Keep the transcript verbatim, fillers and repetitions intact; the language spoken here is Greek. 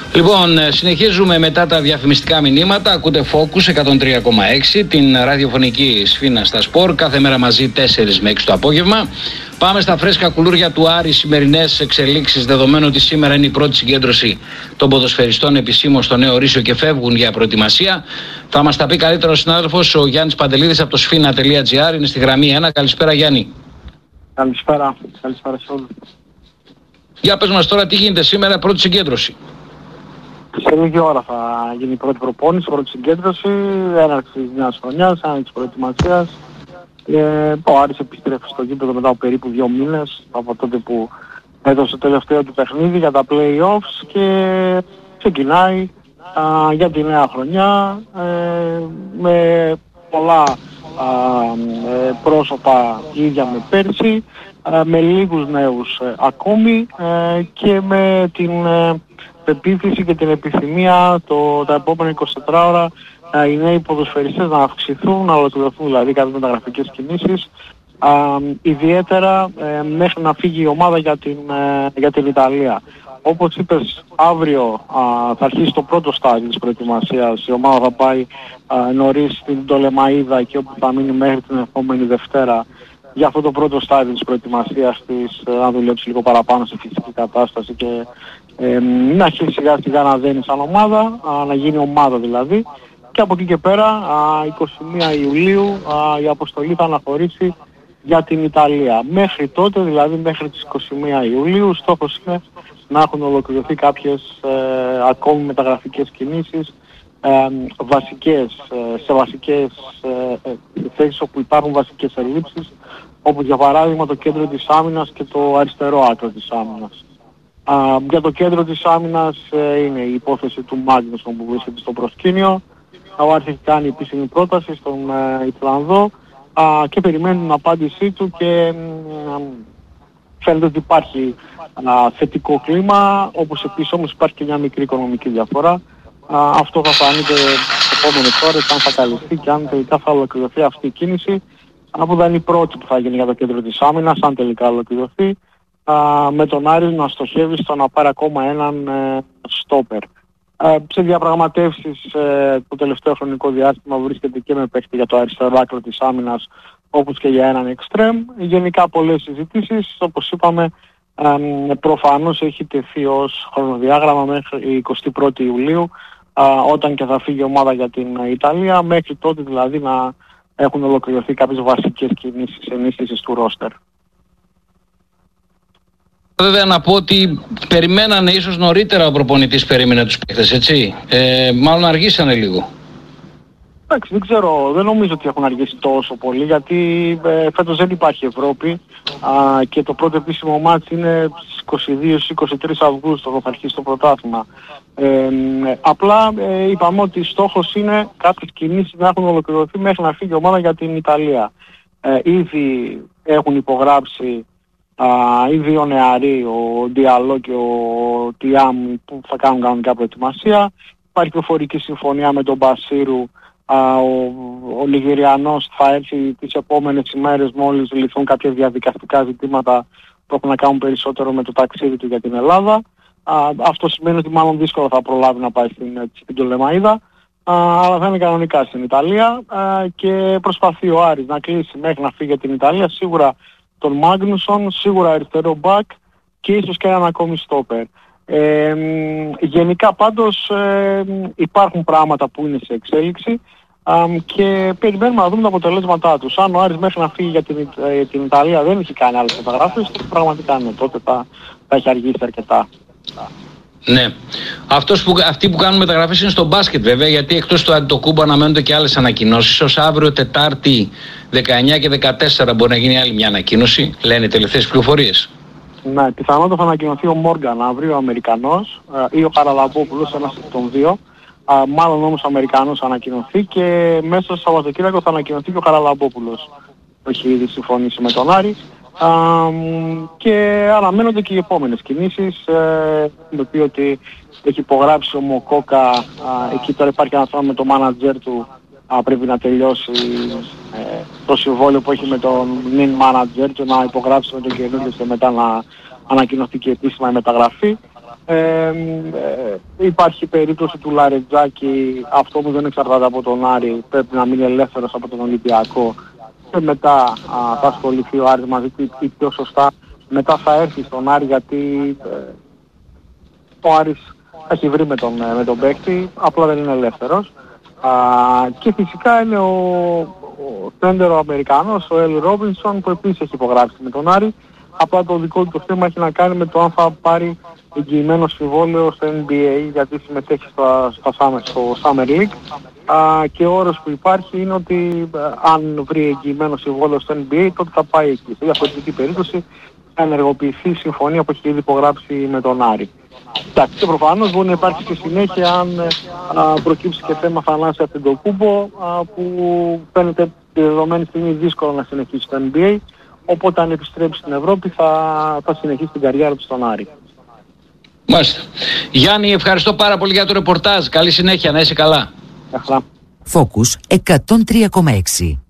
Λοιπόν, συνεχίζουμε μετά τα διαφημιστικά μηνύματα. Ακούτε Focus εκατόν τρία κόμμα έξι, την ραδιοφωνική σφήνα στα σπορ, κάθε μέρα μαζί τέσσερις με έξι το απόγευμα. Πάμε στα φρέσκα κουλούρια του Άρη, σημερινές εξελίξεις, δεδομένου ότι σήμερα είναι η πρώτη συγκέντρωση των ποδοσφαιριστών επισήμως στο Νέο Ρήσιο και φεύγουν για προετοιμασία. Θα μας τα πει καλύτερα ο συνάδελφος ο Γιάννης Παντελίδης από το σφίνα τελεία τζι άρ, είναι στη γραμμή ένα. Καλησπέρα Γιάννη. Καλησπέρα, καλησπέρα σε όλους. Για πες μας τώρα τι γίνεται σήμερα, πρώτη συγκέντρωση. Σε λίγη ώρα θα γίνει η πρώτη προπόνηση, πρώτη συγκέντρωση, έναρξη της νέας χρονιάς, έναρξη της προετοιμασίας. Ε, ο Άρης επιστρέφει στο γήπεδο μετά από περίπου δύο μήνες, από τότε που έδωσε το τελευταίο του παιχνίδι για τα play-offs και ξεκινάει α, για τη νέα χρονιά ε, με πολλά α, ε, πρόσωπα ίδια με πέρσι, α, με λίγους νέους ε, ακόμη ε, και με την ε, πεποίθηση και την επιθυμία το, τα επόμενα εικοσιτέσσερις ώρα α, οι νέοι ποδοσφαιριστές να αυξηθούν, να ολοκληρωθούν δηλαδή κάποιες μεταγραφικές κινήσεις, α, ιδιαίτερα ε, μέχρι να φύγει η ομάδα για την, ε, για την Ιταλία. Όπως είπες, αύριο α, θα αρχίσει το πρώτο στάδιο της προετοιμασίας. Η ομάδα θα πάει α, νωρίς στην Πτολεμαΐδα και όπου θα μείνει μέχρι την επόμενη Δευτέρα για αυτό το πρώτο στάδιο της προετοιμασίας της, να δουλέψει λίγο παραπάνω σε φυσική κατάσταση και ε, να αρχίσει σιγά σιγά να δένει σαν ομάδα, α, να γίνει ομάδα δηλαδή. Και από εκεί και πέρα, α, εικοστή πρώτη Ιουλίου, α, η αποστολή θα αναχωρήσει για την Ιταλία. Μέχρι τότε, δηλαδή μέχρι τις εικοστή πρώτη Ιουλίου, στόχος είναι να έχουν ολοκληρωθεί κάποιες ε, ακόμη μεταγραφικές κινήσεις, ε, βασικές, ε, σε βασικές ε, ε, θέσεις όπου υπάρχουν βασικές ελλείψεις, όπως για παράδειγμα το κέντρο της άμυνας και το αριστερό άκρο της άμυνας. Α, για το κέντρο της άμυνας ε, είναι η υπόθεση του Μάγνουσον που βρίσκεται στο προσκήνιο. Ο Άρης έχει κάνει επίσημη πρόταση στον ε, Ιρλανδό α, και περιμένουν την απάντησή του και ε, φαίνεται ότι υπάρχει α, θετικό κλίμα, όπως επίσης όμως υπάρχει και μια μικρή οικονομική διαφορά. Α, αυτό θα φανεί τις επόμενες ώρες αν θα καλυφθεί και αν τελικά θα ολοκληρωθεί αυτή η κίνηση, που θα είναι η πρώτη που θα γίνει για το κέντρο της άμυνας, αν τελικά ολοκληρωθεί, α, με τον Άρη να στοχεύει στο να πάρει ακόμα έναν ε, στόπερ. Ε, σε διαπραγματεύσεις ε, το τελευταίο χρονικό διάστημα βρίσκεται και με παίχτη για το αριστερό άκρο της άμυνας, όπως και για έναν εξτρέμ. Γενικά πολλές συζητήσεις, όπως είπαμε, ε, προφανώς έχει τεθεί ως χρονοδιάγραμμα μέχρι εικοστή πρώτη Ιουλίου, ε, όταν και θα φύγει η ομάδα για την Ιταλία, μέχρι τότε δηλαδή να έχουν ολοκληρωθεί κάποιες βασικές κινήσεις ενίσχυσης του ρόστερ. Βέβαια να πω ότι περιμένανε ίσως νωρίτερα ο προπονητής, περίμενε τους παίκτες, έτσι. Ε, μάλλον αργήσανε λίγο. Εντάξει, δεν ξέρω, δεν νομίζω ότι έχουν αργήσει τόσο πολύ, γιατί ε, φέτος δεν υπάρχει Ευρώπη α, και το πρώτο επίσημο μάτς είναι στις είκοσι δύο είκοσι τρεις Αυγούστου όταν θα αρχίσει το πρωτάθλημα. Ε, απλά ε, είπαμε ότι στόχος είναι κάποιες κινήσεις να έχουν ολοκληρωθεί μέχρι να φύγει η ομάδα για την Ιταλία. Ε, ήδη έχουν υπογράψει α, οι δύο νεαροί, ο Διαλό και ο Τιάμ, που θα κάνουν κανονικά προετοιμασία. Υπάρχει προφορική συμφωνία με τον Μπασίρου. Uh, ο, ο Λιγηριανός θα έρθει τις επόμενες ημέρες μόλις λυθούν κάποια διαδικαστικά ζητήματα που έχουν να κάνουν περισσότερο με το ταξίδι του για την Ελλάδα. Uh, αυτό σημαίνει ότι μάλλον δύσκολα θα προλάβει να πάει στην, στην Πτολεμαΐδα, uh, αλλά θα είναι κανονικά στην Ιταλία uh, και προσπαθεί ο Άρης να κλείσει μέχρι να φύγει για την Ιταλία σίγουρα τον Μάγνουσον, σίγουρα αριστερό μπακ και ίσως και έναν ακόμη στόπερ. Ε, γενικά πάντως ε, υπάρχουν πράγματα που είναι σε εξέλιξη ε, και περιμένουμε να δούμε τα αποτελέσματά τους. Αν ο Άρης μέχρι να φύγει για την, ε, την Ιταλία δεν έχει κάνει άλλες μεταγραφές, πραγματικά ναι, τότε θα, θα έχει αργήσει αρκετά. Ναι. Αυτός που, αυτοί που κάνουν μεταγραφές είναι στο μπάσκετ βέβαια, γιατί εκτός του Αντιτοκούμπο αναμένονται και άλλες ανακοινώσεις. Ως αύριο Τετάρτη δεκαεννιά και δεκατέσσερα μπορεί να γίνει άλλη μια ανακοίνωση, λένε οι τελευταίες πληροφορίες. Ναι, πιθανότατα θα ανακοινωθεί ο Μόργαν αύριο, ο Αμερικανός, ε, ή ο Χαραλαμπόπουλος, ένας από τον δύο. Ε, μάλλον όμως ο Αμερικανός θα ανακοινωθεί και μέσα στο Σαββατοκύριακο θα ανακοινωθεί και ο Χαραλαμπόπουλος. Έχει ήδη συμφωνήσει με τον Άρη. Ε, και αναμένονται και οι επόμενες κινήσεις. Ε, με πει ότι έχει υπογράψει ο Μοκόκα, ε, εκεί τώρα υπάρχει ένα θέμα με το μάνατζερ του. Α, πρέπει να τελειώσει ε, το συμβόλαιο που έχει με τον νυν manager και να υπογράψει με τον καινούργιο και μετά να ανακοινωθεί και επίσημα η μεταγραφή. Ε, ε, υπάρχει περίπτωση του Λαρετζάκη, αυτό που δεν εξαρτάται από τον Άρη, πρέπει να μείνει ελεύθερος από τον Ολυμπιακό και μετά α, θα ασχοληθεί ο Άρης μαζί του ή πιο σωστά μετά θα έρθει στον Άρη, γιατί ε, ο Άρης έχει βρει με τον, με τον παίκτη, απλά δεν είναι ελεύθερος. Α, και φυσικά είναι ο, ο τέντερο Αμερικανός, ο Ελ Ρόμπινσον, που επίσης έχει υπογράψει με τον Άρη. Απλά το δικό του το θέμα έχει να κάνει με το αν θα πάρει εγγυημένο συμβόλαιο στο N B A, γιατί συμμετέχει στο, στο, στο Summer League. Α, και ο όρος που υπάρχει είναι ότι α, αν βρει εγγυημένο συμβόλαιο στο N B A, τότε θα πάει εκεί. Σε διαφορετική περίπτωση θα ενεργοποιηθεί η συμφωνία που έχει ήδη υπογράψει με τον Άρη. Εντάξει, και προφανώς μπορεί να υπάρξει και συνέχεια αν α, προκύψει και θέμα Θανάση Αντετοκούμπο, που φαίνεται τη δεδομένη στιγμή δύσκολο να συνεχίσει το N B A. Οπότε αν επιστρέψει στην Ευρώπη θα, θα συνεχίσει την καριέρα του στον Άρη. Μάλιστα. Γιάννη, ευχαριστώ πάρα πολύ για το ρεπορτάζ. Καλή συνέχεια, να είσαι καλά. Εχλά. Focus εκατόν τρία κόμμα έξι.